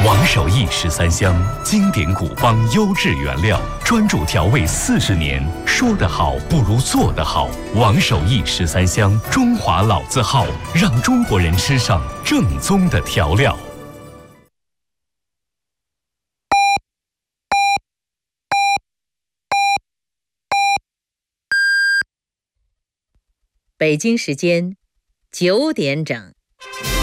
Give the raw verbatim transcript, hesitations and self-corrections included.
王守义十三香，经典古方优质原料，专注调味四十年。说得好不如做得好。王守义十三香，中华老字号，让中国人吃上正宗的调料。 北京时间九点整。